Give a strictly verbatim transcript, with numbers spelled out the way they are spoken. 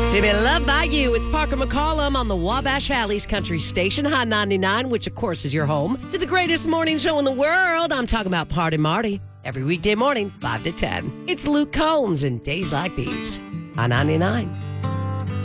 To be loved by you, it's Parker McCollum on the Wabash Valley's country station, High ninety-nine, which of course is your home to the greatest morning show in the world. I'm talking about Party Marty. Every weekday morning, five to ten. It's Luke Combs and Days Like These, High ninety-nine.